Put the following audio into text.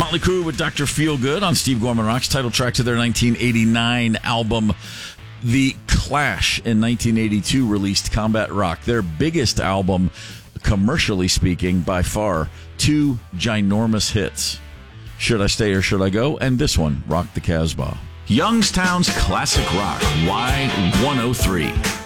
Motley Crue with Dr. Feelgood on Steve Gorman Rocks, title track to their 1989 album. The Clash in 1982 released Combat Rock, their biggest album, commercially speaking, by far. 2 ginormous hits, Should I Stay or Should I Go? And this one, Rock the Casbah. Youngstown's classic rock, Y103.